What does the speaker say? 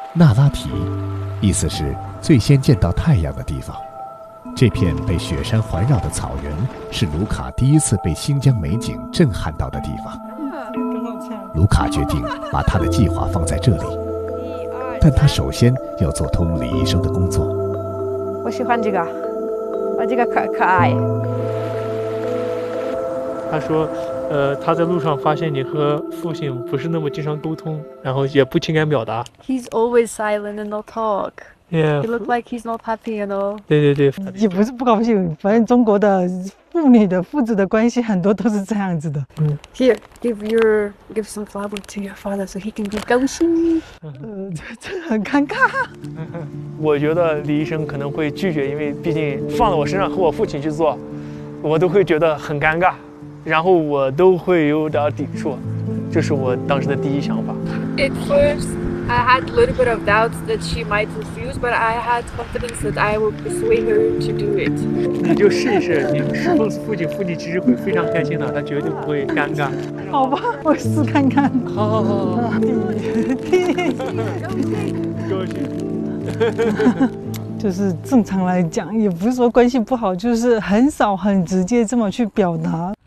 那拉提，意思是最先见到太阳的地方。这片被雪山环绕的草原，是卢卡第一次被新疆美景震撼到的地方。卢卡决定把他的计划放在这里，但他首先要做通李医生的工作。 我喜欢这个，这个可爱。 他说，他在路上发现你和父亲不是那么经常沟通，然后也不情感表达。 He's always silent and no talk. Yeah. He look like he's not happy, you know. 对， 也不是不高兴，反正中国的父子的关系很多都是这样子的。 Here, give some flower to your father so he can be 高兴。 这很尴尬。 我觉得李医生可能会拒绝，因为毕竟放在我身上和我父亲去做，我都会觉得很尴尬，然后我都会有点抵触，这是我当时的第一想法。 At first, I had a little bit of doubts that she might refuse, but I had confidence that I would persuade her to do it. 你就试一试，你问父亲其实会非常开心的，他绝对不会尴尬。 好吧，我试看看。 好。高兴。 就是正常来讲，也不是说关系不好，就是很少很直接这么去表达。